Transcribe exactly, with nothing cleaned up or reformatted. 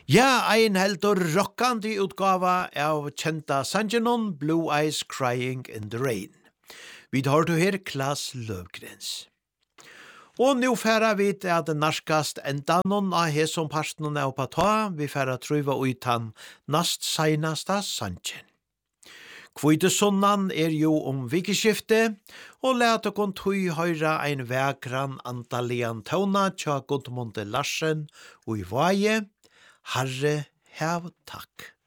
Ja, ein heldur rockandi utgava av kjenta sangenon Blue Eyes Crying in the Rain. Vi tar du her Klas Løvgrens. Og nu færa vi til at narskast endanon av hesom parstnon av pata, vi færa truva utan nast seinasta sangen. Kvite sonnan er jo om vikeskifte, og let okon tui høyra ein vekran antalian tona tja Gudmunde Larsen og i vaje, Herre, hev takk.